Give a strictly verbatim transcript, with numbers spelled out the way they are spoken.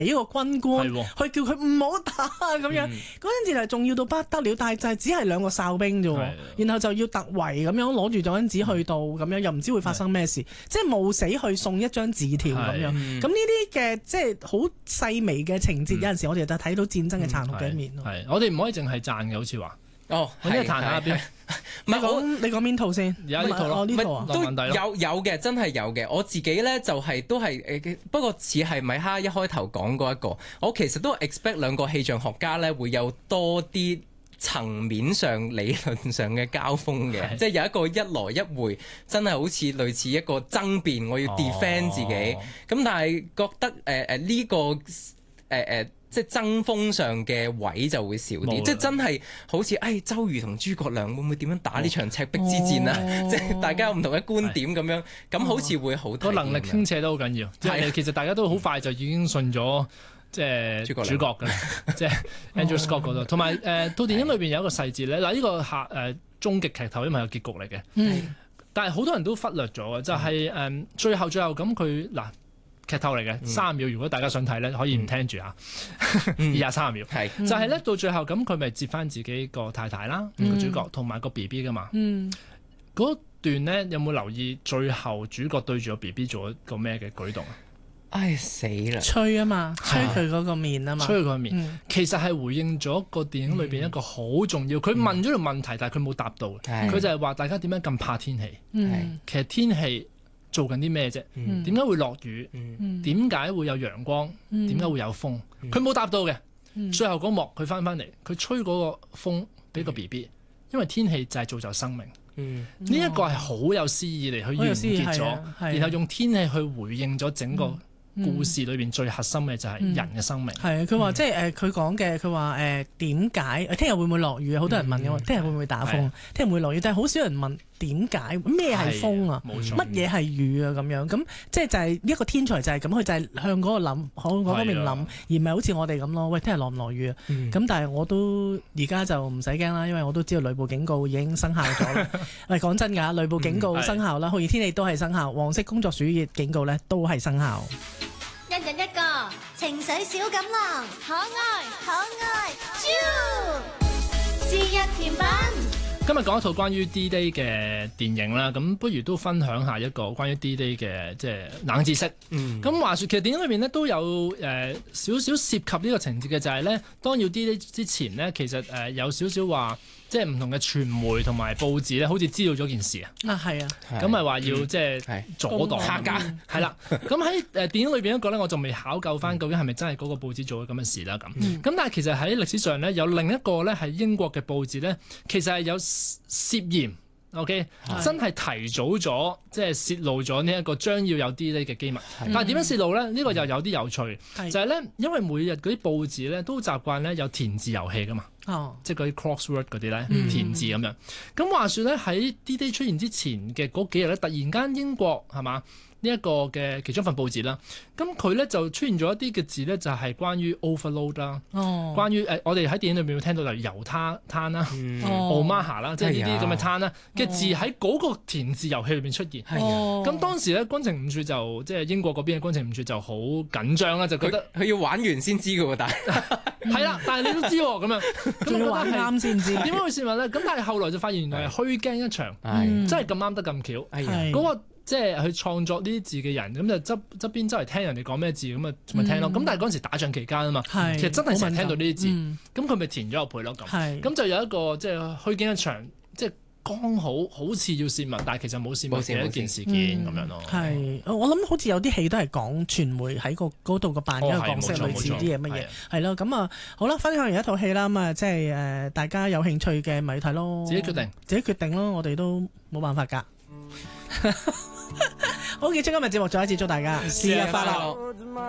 一個軍官去叫佢唔好打咁樣，嗰陣時係重要到不得了，但係就係只係兩個哨兵啫，然後就要突圍咁樣攞住張紙去到咁樣，又唔知會發生咩事，即係冒死去送一張字條咁樣。咁呢啲嘅即係好細微嘅情節，有陣時我哋就睇到戰爭嘅殘酷嘅一面咯。 係，我哋唔可以淨係讚嘅，好似話。 哦， 我呢個彈下邊， 唔係講你講邊套先？ 而家呢套咯， 呢套啊都有有嘅，真係有嘅。我自己咧就係、是、都係誒，不過似係米哈一開頭講過一個，我其實都 expect 兩個氣象學家咧會有多啲層面上理論上嘅交鋒嘅，即係有一個一來一回，真係好似類似一個爭辯，我要 defend 自己。咁、哦、但係覺得誒誒呢個誒誒。呃呃即係爭鋒上嘅位就會少啲，即係真係好似誒周瑜同諸葛亮會唔會點樣打呢場赤壁之戰啊？哦、即係大家有唔同嘅觀點咁樣，咁好似會好睇。個能力傾斜都好緊要，即係其實大家都好快就已經信咗即係主角㗎啦，即係 Andrew Scott 嗰度。同埋誒套電影裏邊有一個細節咧，嗱、這、呢個下誒終極劇透因為有結局嚟嘅，嗯、但係好多人都忽略咗嘅，就係、是、誒、嗯、最後最後咁佢嗱。劇透嚟嘅，三十秒。如果大家想睇咧，可以唔聽住啊。二廿三十秒，係就係咧到最後咁，佢咪接翻自己個太太啦，個主角同埋個 B B 噶嘛。嗰段咧有冇留意最後主角對住個 B B 做一個咩嘅舉動啊？ 唉死啦！ 吹啊嘛，吹佢嗰個面啊嘛， 吹佢個面。其實係回應咗個電影裏邊一個好重要。佢問咗條問題，但係佢冇答到。佢就係話大家點解咁怕天氣？其實天氣做緊啲咩啫？點解會落雨？點解會有陽光？點解會有風？佢冇答到嘅。最後嗰幕佢翻翻嚟，佢吹嗰個風俾個 B B，因為天氣就係造就生命。呢一個係好有詩意嚟，去完結咗，然後用天氣去回應咗整個故事裏邊最核心嘅就係人嘅生命。係佢話即係誒，佢講嘅佢話誒點解？聽日會唔會落雨？好多人問嘅，聽日會唔會打風？聽日會唔會落雨？但係好少人問。點解咩係風啊？乜嘢係雨啊？咁樣咁即係就係一個天才就係咁，佢就係向嗰個諗，向嗰方面諗，而唔係好似我哋咁咯。喂，聽日落唔落雨啊？咁、嗯、但係我都而家就唔使驚啦，因為我都知道雷暴警告已經生效咗啦。喂，講真㗎，雷暴警告生效啦，酷熱、嗯、天氣都係生效，黃色工作暑熱警告咧都係生效。 一人一個情緒小錦囊，可愛可愛，啾！是日甜品。 今日講一套關於 D-Day 嘅電影啦，咁不如都分享下一個關於 D-Day 嘅即係冷知識。咁、嗯、話說，其實電影裏面咧都有誒少少涉及呢個情節嘅，就係、是、咧當要 D-Day 之前咧，其實誒、呃、有少少話。即係唔同嘅傳媒同埋報紙咧，好似知道咗件事啊！ 啊，係啊， 咁咪話要即係阻擋下架，係啦。咁喺誒電影裏邊一個咧，我仲未考究翻究竟係咪真係嗰個報紙做咗咁嘅事啦咁。咁、嗯、但係其實喺歷史上咧，有另一個咧係英國嘅報紙咧，其實係有涉嫌。OK，是真係提早咗，即係泄露咗呢一個將要有 D-Day 嘅機密。是但係點樣泄露咧？呢、這個又有啲有趣，是就係咧，因為每日嗰啲報紙咧都習慣咧有填字遊戲噶嘛，哦、即係嗰啲 crossword 嗰啲咧填字咁樣。咁、嗯、話說咧喺 D-Day 出現之前嘅嗰幾日咧，突然間英國係嘛？呢一個嘅其中一份報紙啦，咁佢咧就出現咗一啲嘅字咧，就係關於 overload 啦，哦、關於誒、呃、我哋喺電影裏面會聽到例如猶他灘啦、Omaha 啦，即係呢啲咁嘅灘啦嘅字喺嗰個填字遊戲裏面出現。咁、哦、當時咧軍情五處就即係英國嗰邊嘅軍情五處就好緊張啦，就覺得佢要玩完先知嘅喎，但係係啦，但係你都知喎咁樣，咁我覺得係啱先知。 點解會泄密咧？咁但係後來就發現原來係虛驚一場，真係咁啱得咁巧。嗰個即係去創作呢啲字嘅人，咁就側側邊周圍聽人哋講咩字，咁啊咪聽咯。咁、嗯、但係嗰陣時打仗期間啊嘛，是其實真係成日聽到呢啲字，咁佢咪填咗入去咯。咁咁是就有一個即係虛驚一場，即係剛好好似要泄密，但係其實冇泄密嘅一件事件咁、嗯、樣咯。係， 我諗好似有啲戲都係講傳媒喺個嗰度個扮嘅角色，類似啲嘢乜嘢，係咯。咁啊好啦，分享完一套戲啦，咁啊即係誒大家有興趣嘅咪睇咯， 自己決定， 自己決定咯，我哋都冇辦法㗎。好，結束今日節目，再一次祝大家生日快樂。